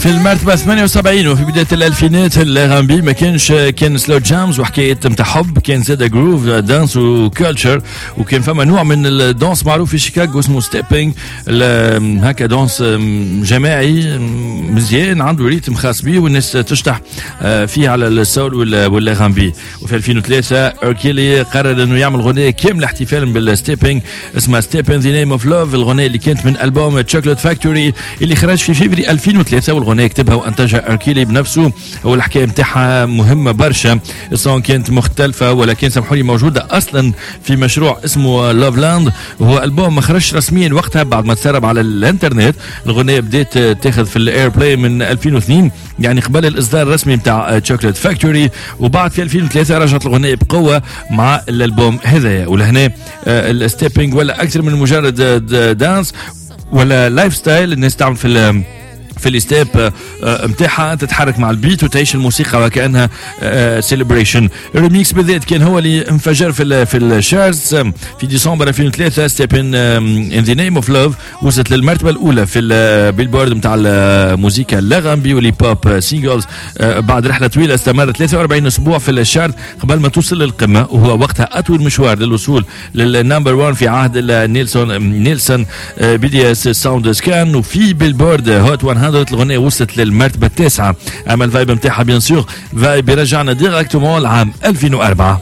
في المرتبة 78 وفي بداية الألفينات الغامبي ما كان سلو جامز وحكاية متاع حب، كان زاد جروف دانس وكالتشر، وكان فما نوع من الدانس معروف في شيكاغو اسمه ستيبينج، هكا دانس جماعي مزيان عنده ريتم خاص بيه والناس تشطح فيه على السول والغامبي. وفي 2003 أركيلي قرر انه يعمل غنية كاملة احتفالا بالستيبينج اسمها ستيب ان ذا نيم اوف لوف، الغنية اللي كانت من ألبوم تشوكلت فاكتوري اللي خرج في فبراير 2003، والغنية كتبها وانتجها أركيلي بنفسه. والحكاية متاعها مهمة برشا، الصون كانت مختلفة ولكن سامحوني موجودة أصلا في مشروع اسمه لوف لاند، وهو ألبوم ما خرجش رسميا وقتها بعد ما تسرب على الانترنت. الغنية بدات تاخذ في الاير بلاي من 2002 يعني قبل الإصدار الرسمي متاع تشوكلت فاكتوري، وبعد في 2003 رجعت الغنية بقوة مع الألبوم هذايا. ولهنا الستيبينج ولا أكثر من مجرد دانس ولا لايف ستايل، الناس تعمل في الستيب متاعها تتحرك مع البيت وتعيش الموسيقى وكأنها سيلبريشن. الريميكس بالذات كان هو اللي انفجر في الشارتس في ديسمبر 2003. ستيب ان ذا نيم اوف لوف وصلت للمرتبه الاولى في البيلبورد نتاع الموسيقى اللاغامبي واللي بوب سينجلز بعد رحله طويله استمرت 43 اسبوع في الشارت قبل ما توصل للقمه، وهو وقتها اطول مشوار للوصول للنمبر 1 في عهد نيلسون بي دي اس ساوند سكان. وفي بيلبورد هوت 100 الغنية وصلت للمرتبة 9. أما الفايب متاعها بيان سور فايب يرجعنا ديريكتومون لعام 2004.